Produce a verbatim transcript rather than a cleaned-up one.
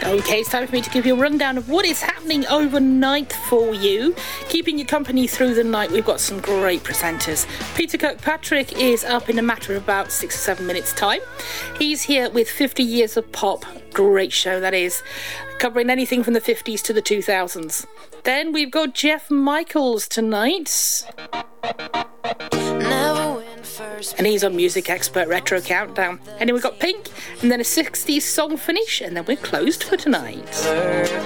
Okay, it's time for me to give you a rundown of what is happening overnight for you. Keeping you company through the night, we've got some great presenters. Peter Kirkpatrick is up in a matter of about six or seven minutes' time. He's here with fifty years of pop. Great show, that is. Covering anything from the fifties to the two thousands. Then we've got Jeff Michaels tonight. Never win first. And he's on Music Expert Retro Countdown. And then we've got Pink, and then a sixties song finish, and then we're closed for tonight.